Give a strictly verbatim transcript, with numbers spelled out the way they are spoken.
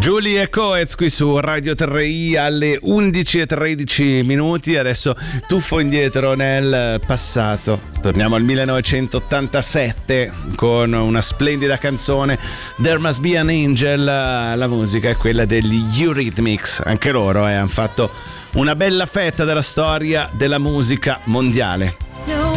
Julie e Coez qui su Radio tre i alle undici e tredici minuti. Adesso tuffo indietro nel passato. Torniamo al millenovecentottantasette con una splendida canzone, There Must Be an Angel. La musica è quella degli Eurythmics. Anche loro eh, hanno fatto una bella fetta della storia della musica mondiale.